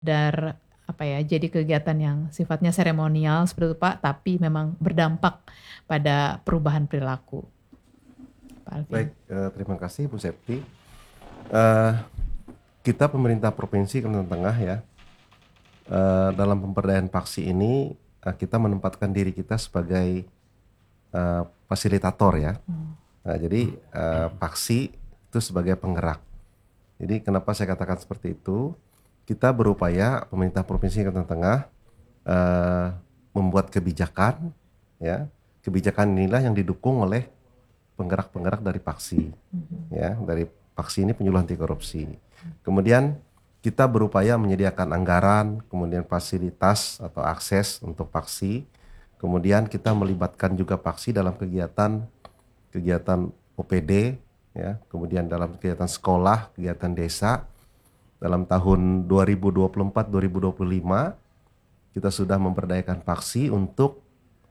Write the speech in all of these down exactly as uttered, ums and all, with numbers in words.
Dar apa ya, jadi kegiatan yang sifatnya seremonial seperti itu Pak, tapi memang berdampak pada perubahan perilaku. Pak Alvin. Baik, eh, terima kasih Bu Septi. Eh, kita pemerintah Provinsi Kalimantan Tengah ya, eh, dalam pemberdayaan paksi ini eh, kita menempatkan diri kita sebagai eh, fasilitator ya. Hmm. Nah, jadi eh, paksi itu sebagai penggerak. Jadi kenapa saya katakan seperti itu? Kita berupaya pemerintah Provinsi Kalimantan Tengah eh, membuat kebijakan, ya. Kebijakan inilah yang didukung oleh penggerak-penggerak dari paksi, Mhm. ya, dari paksi ini penyuluh anti korupsi. Kemudian kita berupaya menyediakan anggaran, kemudian fasilitas atau akses untuk paksi. Kemudian kita melibatkan juga paksi dalam kegiatan kegiatan O P D, ya, kemudian dalam kegiatan sekolah, kegiatan desa. Dalam tahun dua ribu dua puluh empat dua ribu dua puluh lima kita sudah memberdayakan paksi untuk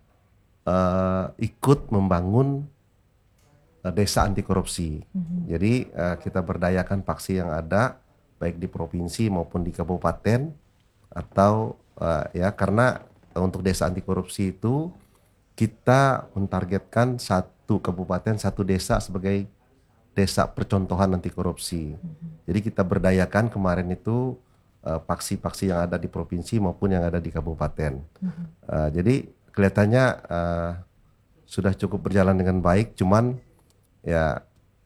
uh, ikut membangun uh, desa anti korupsi. Mhm. Jadi uh, kita berdayakan paksi yang ada baik di provinsi maupun di kabupaten atau uh, ya karena untuk desa anti korupsi itu kita mentargetkan satu kabupaten satu desa sebagai desa percontohan anti korupsi. Mhm. Jadi kita berdayakan kemarin itu uh, paksi-paksi yang ada di provinsi maupun yang ada di kabupaten. Mhm. Uh, jadi kelihatannya uh, sudah cukup berjalan dengan baik, cuman ya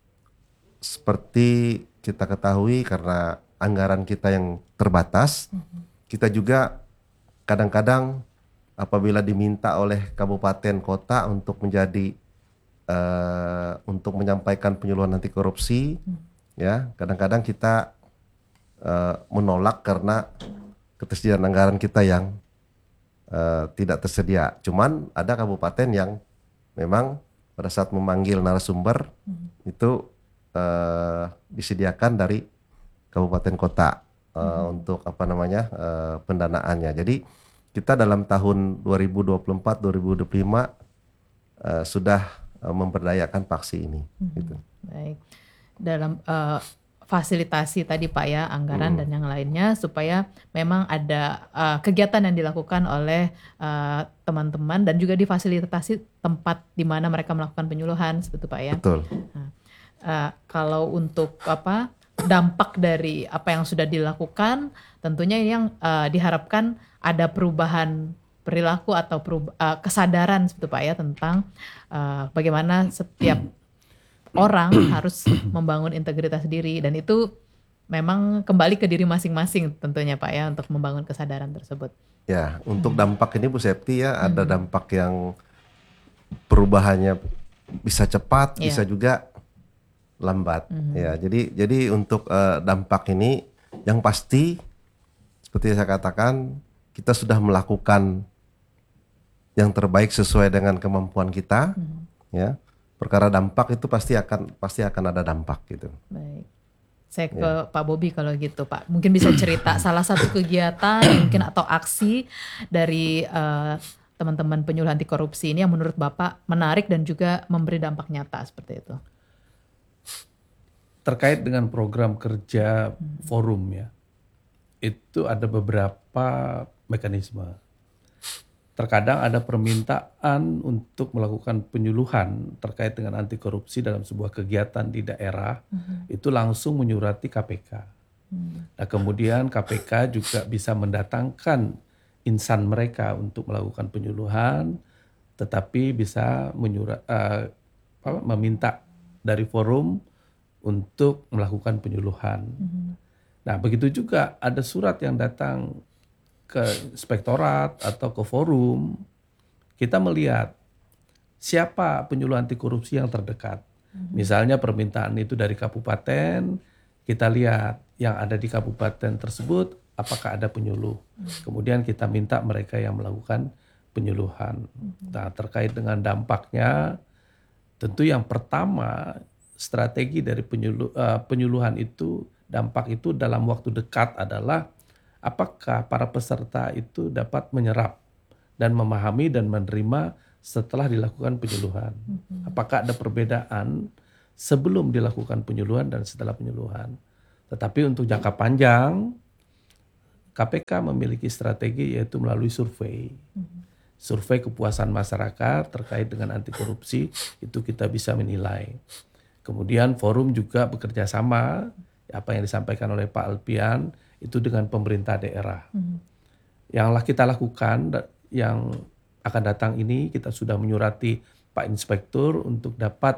seperti kita ketahui karena anggaran kita yang terbatas, Mhm. kita juga kadang-kadang apabila diminta oleh kabupaten kota untuk menjadi uh, untuk menyampaikan penyuluhan anti korupsi, Mhm. ya kadang-kadang kita uh, menolak karena ketersediaan anggaran kita yang uh, tidak tersedia. Cuman ada kabupaten yang memang pada saat memanggil narasumber Mhm. itu uh, disediakan dari kabupaten kota uh, Mhm. untuk apa namanya uh, pendanaannya. Jadi kita dalam tahun dua ribu dua puluh empat dua ribu dua puluh lima uh, sudah uh, memberdayakan paksi ini. Mhm. Gitu. Baik. Dalam uh, fasilitasi tadi Pak ya, anggaran Mm-mm. dan yang lainnya supaya memang ada uh, kegiatan yang dilakukan oleh uh, teman-teman dan juga difasilitasi tempat di mana mereka melakukan penyuluhan seperti itu Pak ya. Betul. Nah, uh, kalau untuk apa dampak dari apa yang sudah dilakukan, tentunya yang uh, diharapkan ada perubahan perilaku atau perub- uh, kesadaran seperti itu Pak ya tentang uh, bagaimana setiap orang harus membangun integritas diri dan itu memang kembali ke diri masing-masing tentunya Pak ya untuk membangun kesadaran tersebut. Ya, untuk Mhm. dampak ini Bu Septi ya ada Mhm. dampak yang perubahannya bisa cepat, bisa Iya. juga lambat. Mhm. Ya, jadi jadi untuk uh, dampak ini yang pasti seperti saya katakan kita sudah melakukan yang terbaik sesuai dengan kemampuan kita, Mhm. ya. Perkara dampak itu pasti akan pasti akan ada dampak gitu. Baik. Saya ke Ya. Pak Bobi kalau gitu Pak. Mungkin bisa cerita salah satu kegiatan mungkin atau aksi dari uh, teman-teman penyuluh anti korupsi ini yang menurut Bapak menarik dan juga memberi dampak nyata seperti itu. Terkait dengan program kerja Mhm. forum ya, itu ada beberapa mekanisme. Terkadang ada permintaan untuk melakukan penyuluhan terkait dengan anti korupsi dalam sebuah kegiatan di daerah, Mhm. itu langsung menyurati K P K. Mhm. Nah, kemudian K P K juga bisa mendatangkan insan mereka untuk melakukan penyuluhan, tetapi bisa menyurat, uh, apa, meminta dari forum untuk melakukan penyuluhan. Mhm. Nah, begitu juga ada surat yang datang ke inspektorat atau ke forum, kita melihat siapa penyuluh anti korupsi yang terdekat. Mhm. Misalnya permintaan itu dari kabupaten, kita lihat yang ada di kabupaten tersebut apakah ada penyuluh. Mhm. Kemudian kita minta mereka yang melakukan penyuluhan. Mhm. Nah, terkait dengan dampaknya, tentu yang pertama strategi dari penyuluh, uh, penyuluhan itu, dampak itu dalam waktu dekat adalah apakah para peserta itu dapat menyerap dan memahami dan menerima setelah dilakukan penyuluhan. Mhm. Apakah ada perbedaan sebelum dilakukan penyuluhan dan setelah penyuluhan. Tetapi untuk jangka panjang, K P K memiliki strategi yaitu melalui survei. Survei kepuasan masyarakat terkait dengan anti korupsi itu kita bisa menilai. Kemudian forum juga bekerja sama, apa yang disampaikan oleh Pak Alpian itu dengan pemerintah daerah. Hmm. Yang kita lakukan yang akan datang ini kita sudah menyurati Pak Inspektur untuk dapat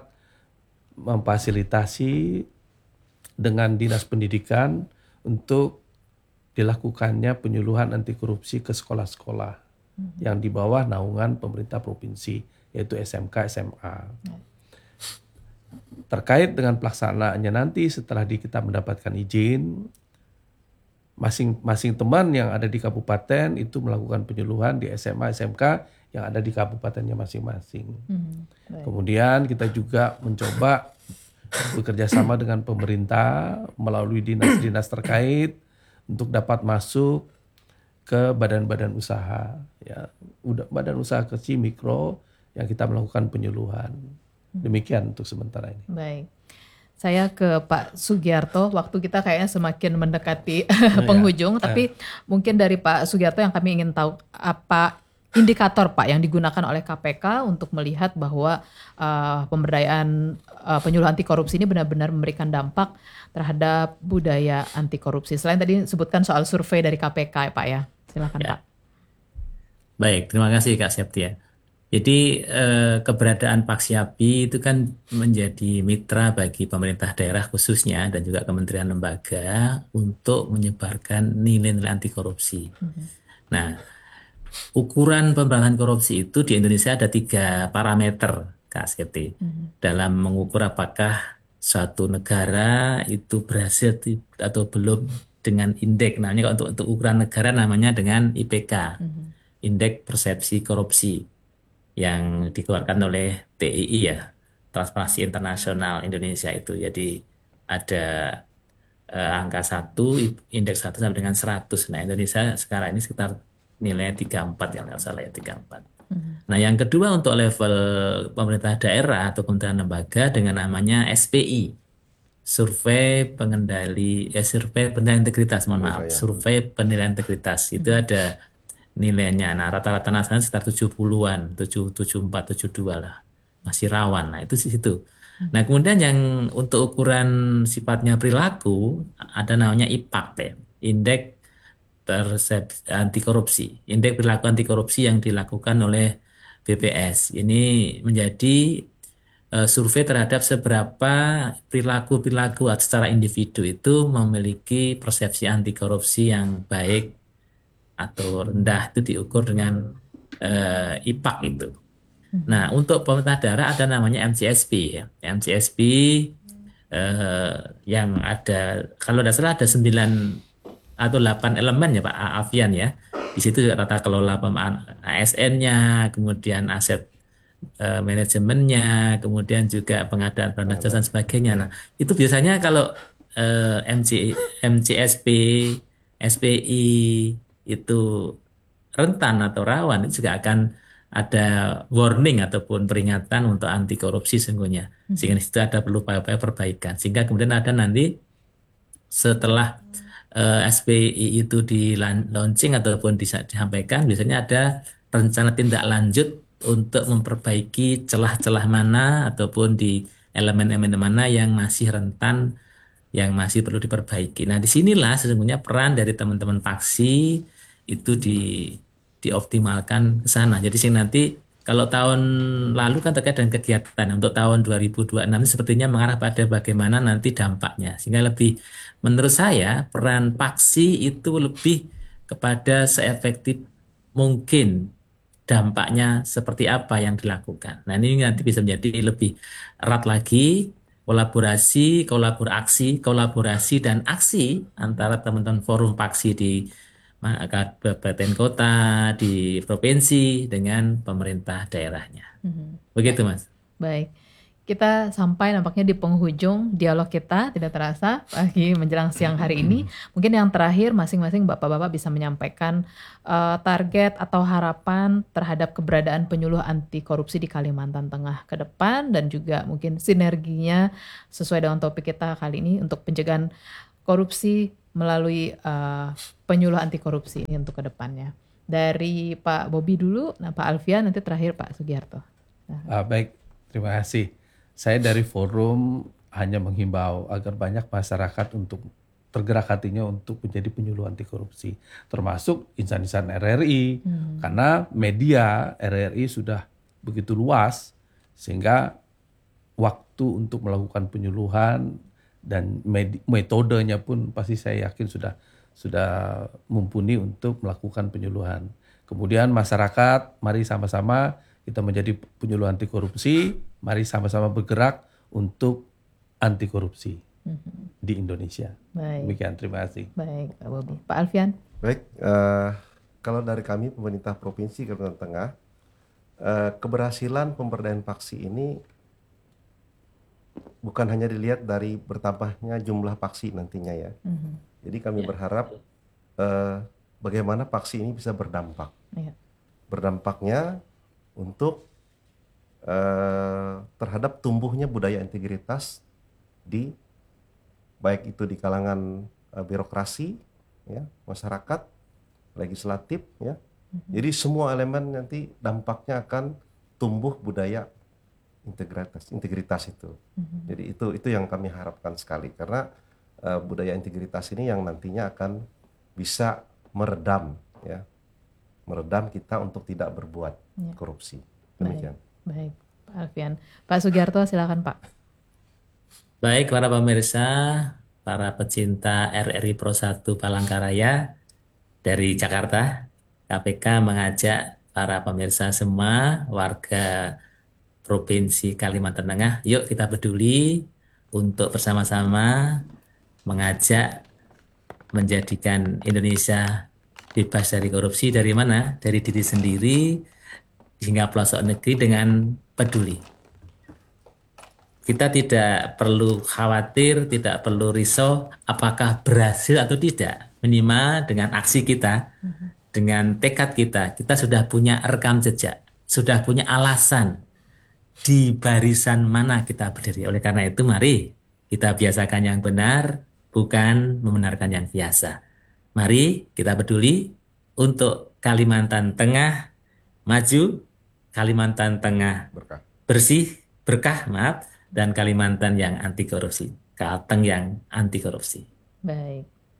memfasilitasi dengan Dinas Pendidikan untuk dilakukannya penyuluhan anti korupsi ke sekolah-sekolah hmm. yang di bawah naungan pemerintah provinsi, yaitu S M K, S M A. Hmm. Terkait dengan pelaksanaannya nanti setelah di, kita mendapatkan izin, masing-masing teman yang ada di kabupaten itu melakukan penyuluhan di S M A, S M K yang ada di kabupatennya masing-masing. Hmm. Kemudian kita juga mencoba bekerja sama dengan pemerintah melalui dinas-dinas terkait untuk dapat masuk ke badan-badan usaha, ya, badan usaha kecil mikro yang kita melakukan penyuluhan. Demikian untuk sementara ini. Baik, saya ke Pak Sugiarto. Waktu kita kayaknya semakin mendekati penghujung, ya. Tapi ya. Mungkin dari Pak Sugiarto yang kami ingin tahu apa indikator Pak yang digunakan oleh K P K untuk melihat bahwa uh, pemberdayaan uh, penyuluh anti korupsi ini benar-benar memberikan dampak terhadap budaya anti korupsi. Selain tadi sebutkan soal survei dari K P K ya Pak ya. Silakan ya. Pak. Baik, terima kasih Kak Septia. Jadi eh, keberadaan Pak Siapi itu kan menjadi mitra bagi pemerintah daerah khususnya dan juga kementerian lembaga untuk menyebarkan nilai-nilai anti korupsi. Mm-hmm. Nah, ukuran pemberantasan korupsi itu di Indonesia ada tiga parameter, Kak Septi, mm-hmm. dalam mengukur apakah suatu negara itu berhasil atau belum dengan indeks. Namanya untuk, untuk ukuran negara namanya dengan I P K, mm-hmm. Indeks Persepsi Korupsi, yang dikeluarkan oleh T I I ya, Transparansi Internasional Indonesia itu. Jadi ada eh, angka satu, indeks satu sampai dengan seratus. Nah, Indonesia sekarang ini sekitar nilainya tiga puluh empat, yang nggak salah ya, tiga puluh empat. Mm-hmm. Nah, yang kedua untuk level pemerintah daerah atau kementerian lembaga dengan namanya S P I, Survei Pengendali, eh, Survei Penilaian Integritas, mohon maaf, Survei Penilaian Integritas. Itu mm-hmm. ada nilainya. Nah, rata-rata nasional sekitar tujuh puluhan, tujuh puluh empat, tujuh puluh dua lah. Masih rawan. Nah, itu di situ. Nah, kemudian yang untuk ukuran sifatnya perilaku ada namanya I P A C, Indeks Persepsi Anti Korupsi. Indeks Perilaku Anti Korupsi yang dilakukan oleh B P S. Ini menjadi uh, survei terhadap seberapa perilaku-perilaku secara individu itu memiliki persepsi anti korupsi yang baik atau rendah. Itu diukur dengan uh, I P A C itu. Nah, untuk pemerintah daerah ada namanya M C S P ya. M C S P uh, yang ada, kalau tidak salah ada sembilan atau delapan elemen ya Pak Alfian ya. Di situ juga tata kelola A S N-nya, kemudian aset uh, manajemennya, kemudian juga pengadaan barang jasa dan sebagainya. Nah, itu biasanya kalau uh, M C, M C S P, S P I itu rentan atau rawan, itu juga akan ada warning ataupun peringatan untuk anti korupsi sesungguhnya. Sehingga di situ ada perlu upaya-upaya perbaikan. Sehingga kemudian ada nanti setelah uh, S P I itu di launching ataupun disampaikan, biasanya ada rencana tindak lanjut untuk memperbaiki celah-celah mana ataupun di elemen-elemen mana yang masih rentan, yang masih perlu diperbaiki. Nah, disinilah sesungguhnya peran dari teman-teman Paksi itu di dioptimalkan ke sana. Jadi sih nanti kalau tahun lalu kan terkait dengan kegiatan, untuk tahun dua ribu dua puluh enam ini sepertinya mengarah pada bagaimana nanti dampaknya. Sehingga lebih, menurut saya peran Paksi itu lebih kepada seefektif mungkin dampaknya seperti apa yang dilakukan. Nah, ini nanti bisa menjadi lebih erat lagi kolaborasi, kolaborasi, kolaborasi dan aksi antara teman-teman forum Paksi di kabupaten kota, di provinsi dengan pemerintah daerahnya. Mm-hmm. Begitu Mas. Baik, kita sampai nampaknya di penghujung dialog kita, tidak terasa lagi menjelang siang hari ini. Mungkin yang terakhir masing-masing bapak-bapak bisa menyampaikan uh, target atau harapan terhadap keberadaan penyuluh anti korupsi di Kalimantan Tengah ke depan, dan juga mungkin sinerginya sesuai dengan topik kita kali ini untuk pencegahan korupsi melalui uh, penyuluh anti korupsi ini untuk kedepannya. Dari Pak Bobi dulu, nah Pak Alfian, nanti terakhir Pak Sugiarto. Nah. Ah, baik, terima kasih. Saya dari forum hanya menghimbau agar banyak masyarakat untuk tergerak hatinya untuk menjadi penyuluh anti korupsi, termasuk insan-insan R R I, hmm. karena media R R I sudah begitu luas sehingga waktu untuk melakukan penyuluhan dan metodenya pun pasti saya yakin sudah sudah mumpuni untuk melakukan penyuluhan. Kemudian masyarakat, mari sama-sama kita menjadi penyuluh anti korupsi, mari sama-sama bergerak untuk anti korupsi mm-hmm. di Indonesia. Baik. Demikian, terima kasih. Baik, Pak Bobi. Pak Alfian? Baik, uh, kalau dari kami pemerintah Provinsi Kalimantan Tengah, uh, keberhasilan pemberdayaan paksi ini bukan hanya dilihat dari bertambahnya jumlah paksi nantinya ya. Mm-hmm. Jadi kami yeah. berharap uh, bagaimana paksi ini bisa berdampak. Yeah. Berdampaknya untuk uh, terhadap tumbuhnya budaya integritas di baik itu di kalangan uh, birokrasi, ya, masyarakat, legislatif, ya. Mm-hmm. Jadi semua elemen nanti dampaknya akan tumbuh budaya integritas integritas itu. Mm-hmm. Jadi itu itu yang kami harapkan sekali karena uh, budaya integritas ini yang nantinya akan bisa meredam ya. Meredam kita untuk tidak berbuat yeah. korupsi. Demikian. Baik, baik, Pak Alfian. Pak Sugiarto silakan, Pak. Baik, para pemirsa, para pecinta R R I Pro satu Palangkaraya dari Jakarta, K P K mengajak para pemirsa semua warga Provinsi Kalimantan Tengah, yuk kita peduli untuk bersama-sama mengajak menjadikan Indonesia bebas dari korupsi. Dari mana? Dari diri sendiri hingga pelosok negeri dengan peduli. Kita tidak perlu khawatir, tidak perlu risau apakah berhasil atau tidak. Minimal dengan aksi kita, dengan tekad kita, kita sudah punya rekam jejak, sudah punya alasan di barisan mana kita berdiri. Oleh karena itu mari kita biasakan yang benar, bukan membenarkan yang biasa. Mari kita peduli untuk Kalimantan Tengah maju, Kalimantan Tengah berkah. bersih, berkah, maaf, dan Kalimantan yang anti korupsi, Kalteng yang anti korupsi. Baik,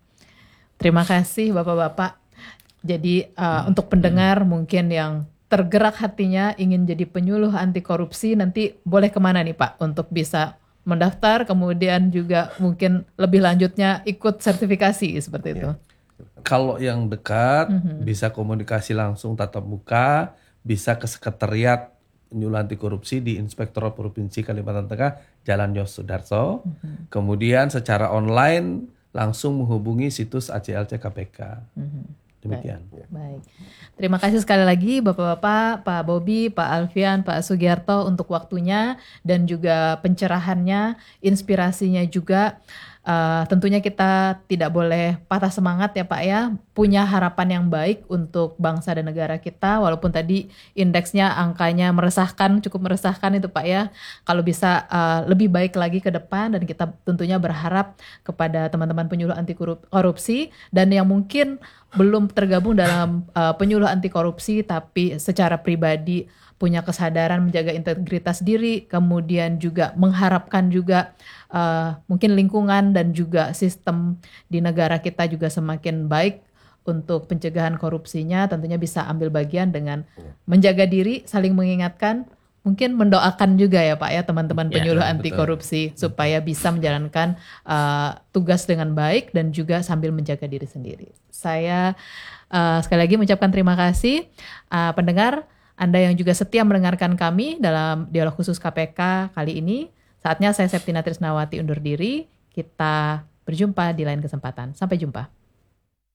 terima kasih Bapak-Bapak. Jadi uh, hmm. untuk pendengar hmm. mungkin yang tergerak hatinya ingin jadi penyuluh anti korupsi, nanti boleh kemana nih Pak untuk bisa mendaftar, kemudian juga mungkin lebih lanjutnya ikut sertifikasi seperti itu. Ya. Kalau yang dekat Mm-hmm. bisa komunikasi langsung tatap muka, bisa ke sekretariat penyuluh anti korupsi di Inspektorat Provinsi Kalimantan Tengah, Jalan Yos Sudarso. Mm-hmm. Kemudian secara online langsung menghubungi situs A C L C K P K. Mm-hmm. Demikian. Baik. Baik. Terima kasih sekali lagi Bapak-Bapak, Pak Bobi, Pak Alfian, Pak Sugiarto untuk waktunya dan juga pencerahannya, inspirasinya juga. Uh, tentunya kita tidak boleh patah semangat ya Pak ya, punya harapan yang baik untuk bangsa dan negara kita, walaupun tadi indeksnya angkanya meresahkan, cukup meresahkan itu Pak ya, kalau bisa uh, lebih baik lagi ke depan, dan kita tentunya berharap kepada teman-teman penyuluh anti korupsi dan yang mungkin belum tergabung dalam uh, penyuluh anti korupsi tapi secara pribadi punya kesadaran menjaga integritas diri, kemudian juga mengharapkan juga uh, mungkin lingkungan dan juga sistem di negara kita juga semakin baik untuk pencegahan korupsinya, tentunya bisa ambil bagian dengan menjaga diri, saling mengingatkan, mungkin mendoakan juga ya Pak ya teman-teman penyuluh ya, anti korupsi supaya bisa menjalankan uh, tugas dengan baik dan juga sambil menjaga diri sendiri. Saya uh, sekali lagi mengucapkan terima kasih uh, pendengar Anda yang juga setia mendengarkan kami dalam dialog khusus K P K kali ini. Saatnya saya Septina Trisnawati undur diri. Kita berjumpa di lain kesempatan. Sampai jumpa.